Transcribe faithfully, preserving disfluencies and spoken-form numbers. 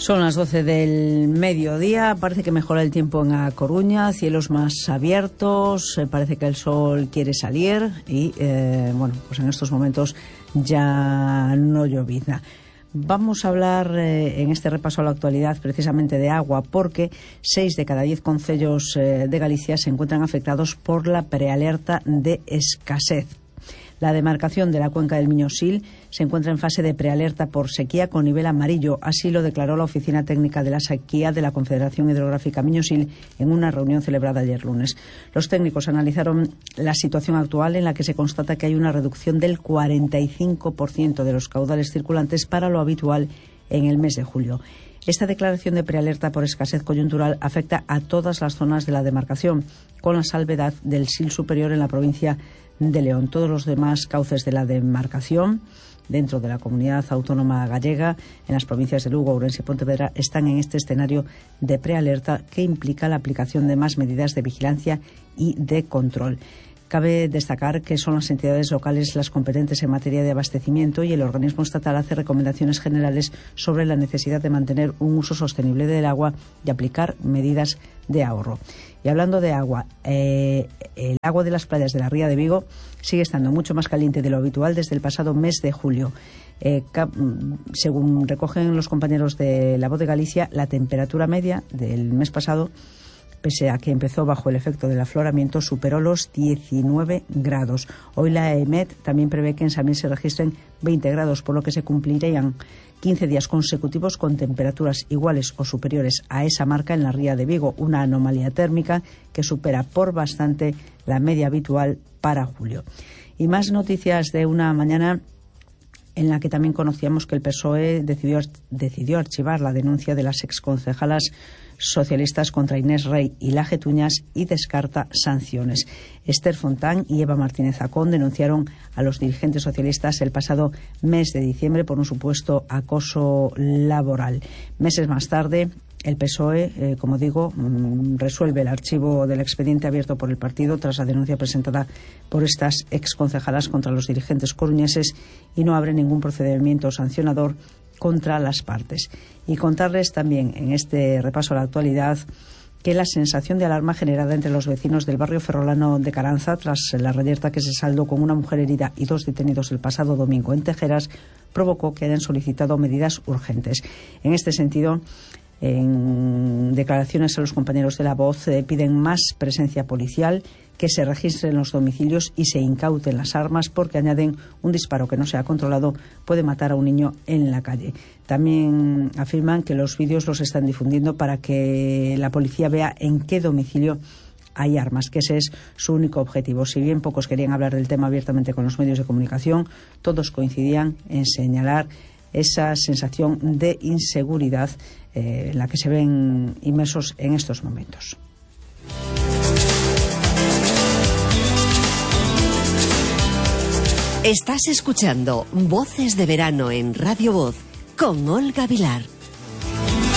Son las doce del mediodía, parece que mejora el tiempo en A Coruña, cielos más abiertos, eh, parece que el sol quiere salir y, eh, bueno, pues en estos momentos ya no llovizna. Vamos a hablar eh, en este repaso a la actualidad precisamente de agua, porque seis de cada diez concellos eh, de Galicia se encuentran afectados por la prealerta de escasez. La demarcación de la cuenca del Miño-Sil se encuentra en fase de prealerta por sequía con nivel amarillo. Así lo declaró la Oficina Técnica de la Sequía de la Confederación Hidrográfica Miño-Sil en una reunión celebrada ayer lunes. Los técnicos analizaron la situación actual, en la que se constata que hay una reducción del cuarenta y cinco por ciento de los caudales circulantes para lo habitual en el mes de julio. Esta declaración de prealerta por escasez coyuntural afecta a todas las zonas de la demarcación, con la salvedad del Sil superior en la provincia de León. Todos los demás cauces de la demarcación dentro de la comunidad autónoma gallega, en las provincias de Lugo, Ourense y Pontevedra, están en este escenario de prealerta que implica la aplicación de más medidas de vigilancia y de control. Cabe destacar que son las entidades locales las competentes en materia de abastecimiento y el organismo estatal hace recomendaciones generales sobre la necesidad de mantener un uso sostenible del agua y aplicar medidas de ahorro. Y hablando de agua, eh, el agua de las playas de la Ría de Vigo sigue estando mucho más caliente de lo habitual desde el pasado mes de julio. Eh, cap, según recogen los compañeros de La Voz de Galicia, la temperatura media del mes pasado, pese a que empezó bajo el efecto del afloramiento, superó los diecinueve grados. Hoy la E M E T también prevé que en Samil se registren veinte grados, por lo que se cumplirían quince días consecutivos con temperaturas iguales o superiores a esa marca en la Ría de Vigo, una anomalía térmica que supera por bastante la media habitual para julio. Y más noticias de una mañana en la que también conocíamos que el P S O E decidió, decidió archivar la denuncia de las exconcejalas socialistas contra Inés Rey y Laje Tuñas y descarta sanciones. Esther Fontán y Eva Martínez Acón denunciaron a los dirigentes socialistas el pasado mes de diciembre por un supuesto acoso laboral. Meses más tarde, el P S O E, eh, como digo, mmm, resuelve el archivo del expediente abierto por el partido tras la denuncia presentada por estas exconcejalas contra los dirigentes coruñeses y no abre ningún procedimiento sancionador contra las partes. Y contarles también en este repaso a la actualidad que la sensación de alarma generada entre los vecinos del barrio ferrolano de Caranza tras la reyerta que se saldó con una mujer herida y dos detenidos el pasado domingo en Tejeras provocó que hayan solicitado medidas urgentes. En este sentido, en declaraciones a los compañeros de La Voz, eh, piden más presencia policial, que se registren los domicilios y se incauten las armas, porque añaden un disparo que no sea controlado puede matar a un niño en la calle. También afirman que los vídeos los están difundiendo para que la policía vea en qué domicilio hay armas, que ese es su único objetivo. Si bien pocos querían hablar del tema abiertamente con los medios de comunicación, todos coincidían en señalar esa sensación de inseguridad eh, en la que se ven inmersos en estos momentos. Estás escuchando Voces de Verano en Radio Voz con Olga Vilar.